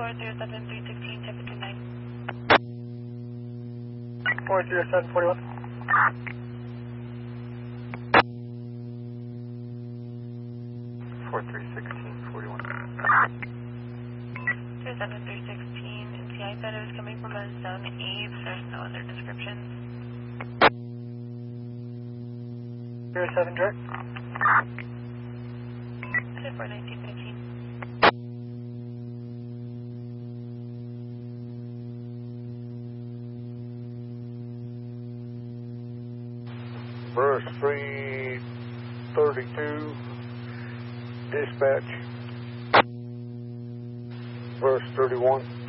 407-316, temperature 9. 407-41. 4316-41. 47316, NCI said it was coming from a zone 8, there's no other descriptions. 07 direct. 41915. Burst 332, dispatch. Burst 31.